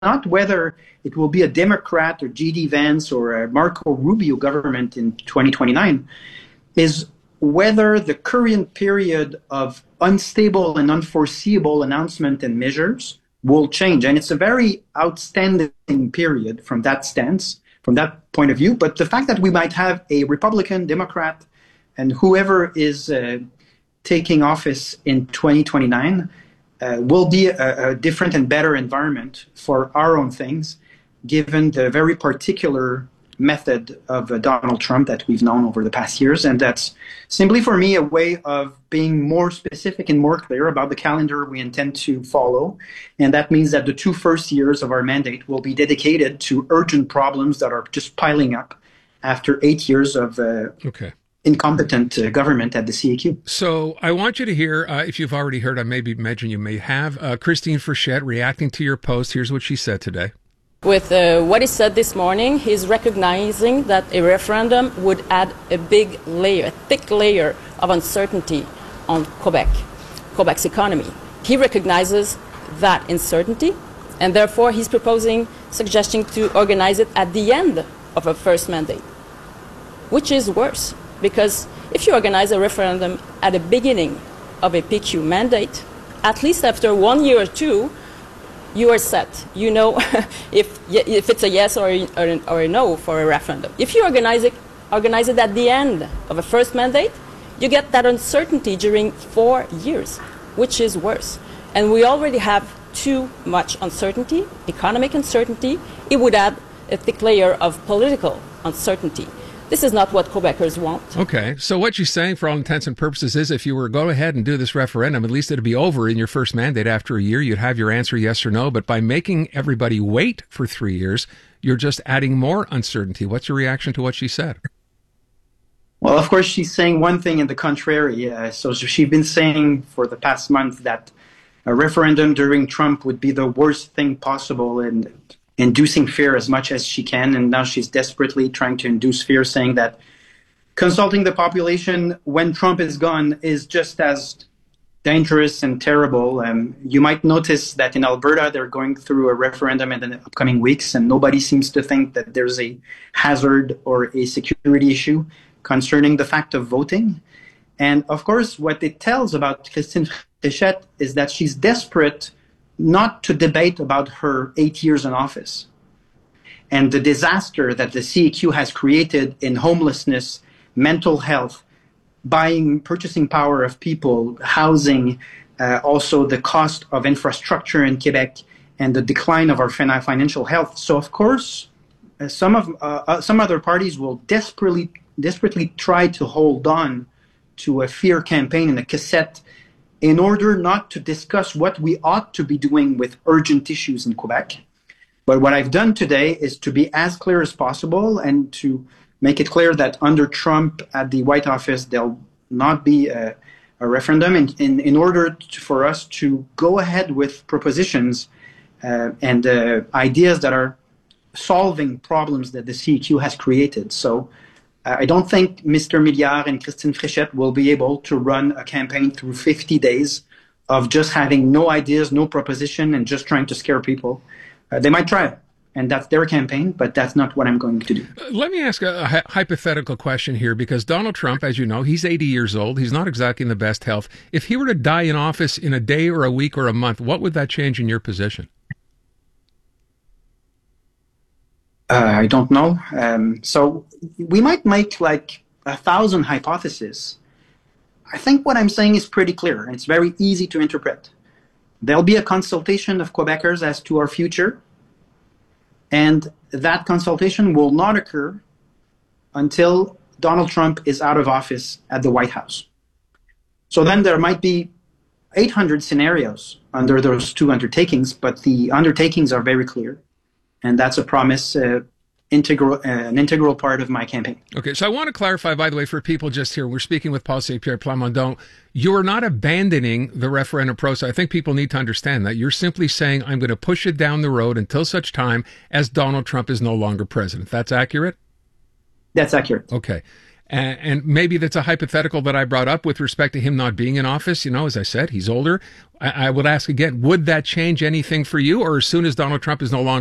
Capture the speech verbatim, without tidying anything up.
not whether it will be a Democrat or J D Vance or a Marco Rubio government in twenty twenty-nine, is whether the current period of unstable and unforeseeable announcement and measures will change. And it's a very outstanding period from that stance, from that point of view. But the fact that we might have a Republican, Democrat, and whoever is uh, taking office in twenty twenty-nine uh, will be a, a different and better environment for our own things, given the very particular method of uh, Donald Trump that we've known over the past years. And that's simply for me a way of being more specific and more clear about the calendar we intend to follow. And that means that the two first years of our mandate will be dedicated to urgent problems that are just piling up after eight years of uh, okay. incompetent uh, government at the C A Q. So I want you to hear, uh, if you've already heard, I maybe imagine you may have, uh, Christine Frechette reacting to your post. Here's what she said today. With uh, what he said this morning, he's recognizing that a referendum would add a big layer, a thick layer of uncertainty on Quebec, Quebec's economy. He recognizes that uncertainty, and therefore he's proposing, suggesting to organize it at the end of a first mandate, which is worse, because if you organize a referendum at the beginning of a P Q mandate, at least after one year or two, you are set. You know if if it's a yes or a, or, a, or a no for a referendum. If you organize it, organize it at the end of a first mandate, you get that uncertainty during four years, which is worse. And we already have too much uncertainty, economic uncertainty. It would add a thick layer of political uncertainty. This is not what Quebecers want. Okay, so what you're saying for all intents and purposes is if you were to go ahead and do this referendum, at least it'd be over in your first mandate after a year. You'd have your answer yes or no. But by making everybody wait for three years, you're just adding more uncertainty. What's your reaction to what she said? Well, of course, she's saying one thing and the contrary. Uh, so she's been saying for the past month that a referendum during Trump would be the worst thing possible and inducing fear as much as she can, and now she's desperately trying to induce fear, saying that consulting the population when Trump is gone is just as dangerous and terrible. Um, you might notice that in Alberta, they're going through a referendum in the upcoming weeks, and nobody seems to think that there's a hazard or a security issue concerning the fact of voting. And of course, what it tells about Christine Frechette is that she's desperate not to debate about her eight years in office and the disaster that the C A Q has created in homelessness, mental health, buying, purchasing power of people, housing, uh, also the cost of infrastructure in Quebec and the decline of our financial health. So, of course, uh, some of uh, uh, some other parties will desperately, desperately try to hold on to a fear campaign and a cassette in order not to discuss what we ought to be doing with urgent issues in Quebec. But what I've done today is to be as clear as possible and to make it clear that under Trump at the White Office, there'll not be a, a referendum in, in, in order to, for us to go ahead with propositions uh, and uh, ideas that are solving problems that the C A Q has created. So uh, I don't think Mister Milliard and Christine Frechette will be able to run a campaign through fifty days of just having no ideas, no proposition, and just trying to scare people. Uh, they might try it, and that's their campaign, but that's not what I'm going to do. Uh, let me ask a, a hypothetical question here, because Donald Trump, as you know, he's eighty years old. He's not exactly in the best health. If he were to die in office in a day or a week or a month, what would that change in your position? Uh, I don't know. Um, so we might make like a thousand hypotheses. I think what I'm saying is pretty clear, and it's very easy to interpret. There'll be a consultation of Quebecers as to our future, and that consultation will not occur until Donald Trump is out of office at the White House. So then there might be eight hundred scenarios under those two undertakings, but the undertakings are very clear. And that's a promise, uh, integral, uh, an integral part of my campaign. Okay, so I want to clarify, by the way, for people just here, we're speaking with Paul Saint Pierre Plamondon. You are not abandoning the referendum process. I think people need to understand that. You're simply saying, I'm going to push it down the road until such time as Donald Trump is no longer president. That's accurate? That's accurate. Okay. And, and maybe that's a hypothetical that I brought up with respect to him not being in office. You know, as I said, he's older. I, I would ask again, would that change anything for you? Or as soon as Donald Trump is no longer